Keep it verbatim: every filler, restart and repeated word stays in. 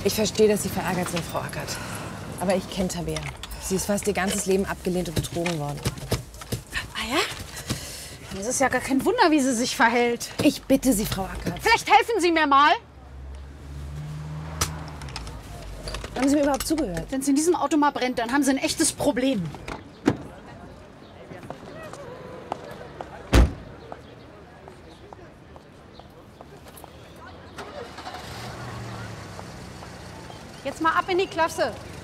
Ich verstehe, dass Sie verärgert sind, Frau Ackert. Aber ich kenne Tabea. Sie ist fast ihr ganzes Leben abgelehnt und betrogen worden. Ah ja? Das ist ja gar kein Wunder, wie sie sich verhält. Ich bitte Sie, Frau Ackert. Vielleicht helfen Sie mir mal. Haben Sie mir überhaupt zugehört? Wenn es in diesem Auto mal brennt, dann haben Sie ein echtes Problem. Jetzt mal ab in die Klasse.